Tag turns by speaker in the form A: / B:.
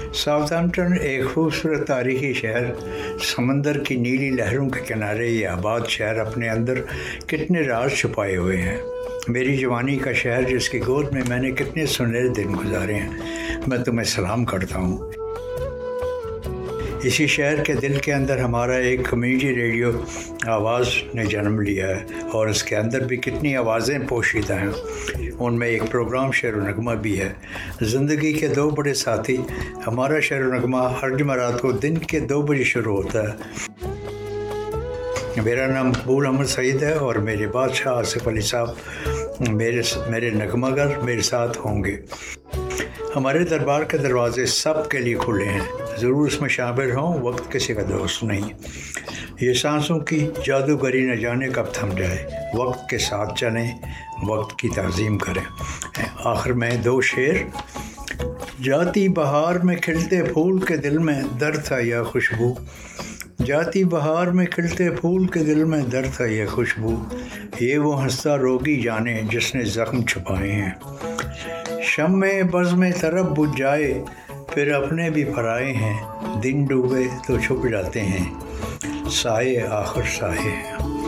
A: Southampton एक खूबसूरत तारीखी शहर, समंदर की नीली लहरों के किनारे ये आबाद शहर अपने अंदर कितने राज छुपाए हुए हैं। मेरी जवानी का शहर जिसकी गोद में मैंने कितने सुनहरे दिन गुजारे हैं, मैं तुम्हें सलाम करता हूँ। इसी शहर के दिल के अंदर हमारा एक कम्युनिटी रेडियो आवाज़ ने जन्म लिया है और इसके अंदर भी कितनी आवाज़ें पोशीदा हैं। उनमें एक प्रोग्राम शेर व नगमा भी है। ज़िंदगी के दो बड़े साथी। हमारा शेर व नगमा हर जुमेरात को दिन के 2 बजे शुरू होता है। मेरा नाम मकबूल अहमद सईद है और मेरे बादशाह आसिफ अली साहब मेरे नगमागर मेरे साथ होंगे। हमारे दरबार के दरवाजे सब के लिए खुले हैं, ज़रूर इसमें शामिल हों। वक्त किसी का दोस्त नहीं। ये सांसों की जादूगरी न जाने कब थम जाए। वक्त के साथ चलें, वक्त की ताज़ीम करें। आखिर में 2 शेर। जाती बहार में खिलते फूल के दिल में दर्द था या खुशबू। जाती बहार में खिलते फूल के दिल में दर्द था या खुशबू। ये वो हंसता रोगी जाने जिसने ज़ख्म छुपाए हैं। शम्मे बज़ में तरफ बुझ जाए फिर अपने भी पराए हैं। दिन डूबे तो छुप जाते हैं, साए आखिर साए हैं।